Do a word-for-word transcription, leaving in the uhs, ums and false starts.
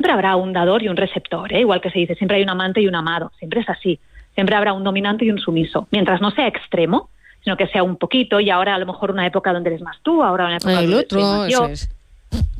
siempre habrá un dador y un receptor, ¿eh? Igual que se dice, siempre hay un amante y un amado, siempre es así, siempre habrá un dominante y un sumiso, mientras no sea extremo, sino que sea un poquito, y ahora a lo mejor una época donde eres más tú, ahora una época El donde otro, estoy más yo. eso es.